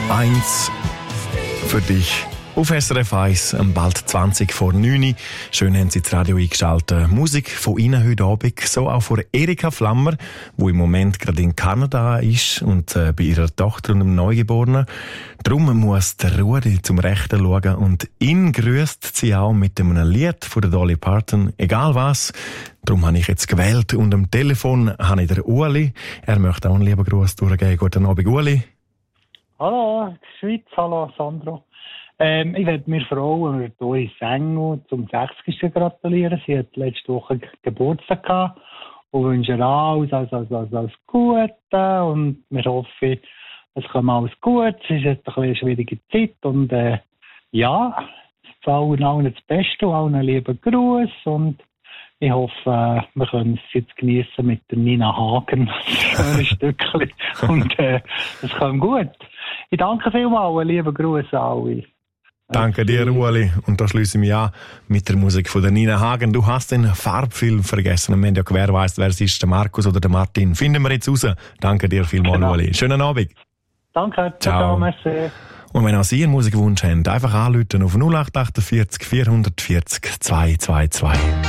1 für dich. Auf SRF 1, bald 20 vor 9 Uhr. Schön haben Sie das Radio eingeschaltet. Musik von Ihnen heute Abend, so auch von Erika Flammer, die im Moment gerade in Kanada ist und bei ihrer Tochter und einem Neugeborenen. Darum muss der Rudi zum Rechten schauen und ihn grüßt sie auch mit einem Lied von der Dolly Parton. Egal was. Darum habe ich jetzt gewählt und am Telefon habe ich den Ueli. Er möchte auch einen lieben Gruß durchgeben. Guten Abend, Ueli. Hallo, Schweiz, hallo Sandro. Ich werde mir Frau Doris Engel zum 60. gratulieren. Sie hat letzte Woche Geburtstag gehabt und wünsche ihr alles Gute und wir hoffen, es kommt alles gut. Es ist jetzt eine schwierige Zeit und allen das Beste und allen lieben Gruß und ich hoffe, wir können es jetzt genießen mit der Nina Hagen, ein Stückchen und es kommt gut. Ich danke vielmals, liebe Grüße an alle. Danke dir, Ueli. Und da schließe ich mich an mit der Musik von der Nina Hagen. Du hast den Farbfilm vergessen. Und wenn ja wer weiss, wer es ist, der Markus oder der Martin, finden wir jetzt raus. Danke dir vielmals, genau. Ueli. Schönen Abend. Danke. Ciao. Merci. Und wenn auch Sie einen Musikwunsch haben, einfach anrufen auf 0848 440 222.